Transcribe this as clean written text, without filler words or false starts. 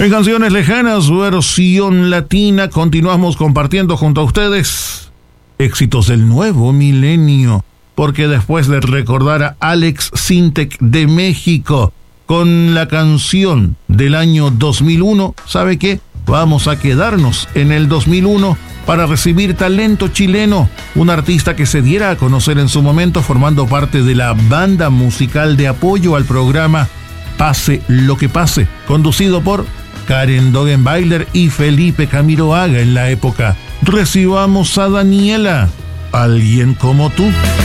En Canciones Lejanas, versión latina, continuamos compartiendo junto a ustedes éxitos del nuevo milenio, porque después de recordar a Alex Sintek de México con la canción del año 2001, ¿sabe qué? Vamos a quedarnos en el 2001 para recibir talento chileno, un artista que se diera a conocer en su momento formando parte de la banda musical de apoyo al programa Pase lo que pase, conducido por Karen Dogenbailer y Felipe Camiroaga en la época. Recibamos a Daniela, Alguien como tú.